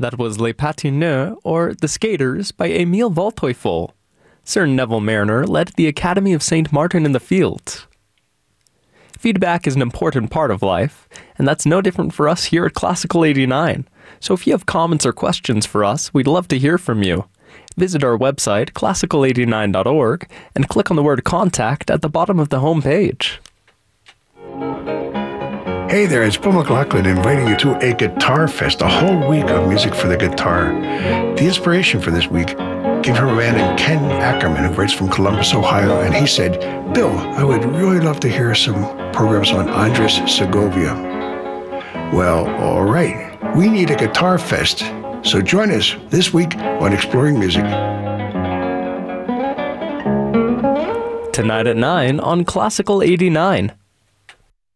That was Les Patineurs, or The Skaters, by Emile Volteufel. Sir Neville Mariner led the Academy of St. Martin in the Fields. Feedback is an important part of life, and that's no different for us here at Classical 89. So if you have comments or questions for us, we'd love to hear from you. Visit our website, classical89.org, and click on the word Contact at the bottom of the homepage. Hey there, it's Bill McLaughlin inviting you to a Guitar Fest, a whole week of music for the guitar. The inspiration for this week came from a man named Ken Ackerman, who writes from Columbus, Ohio, and he said, Bill, I would really love to hear some programs on Andres Segovia. Well, all right, we need a Guitar Fest, so join us this week on Exploring Music. Tonight at 9 on Classical 89.